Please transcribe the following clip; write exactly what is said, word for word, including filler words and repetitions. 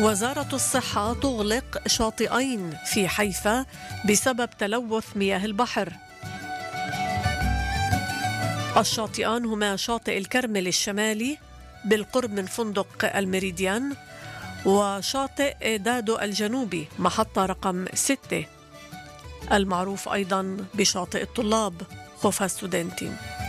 وزارة الصحة تغلق شاطئين في حيفا بسبب تلوث مياه البحر. الشاطئان هما شاطئ الكرمل الشمالي بالقرب من فندق الميريديان، وشاطئ دادو الجنوبي محطة رقم ستة المعروف أيضا بشاطئ الطلاب خوفا ستودنتين.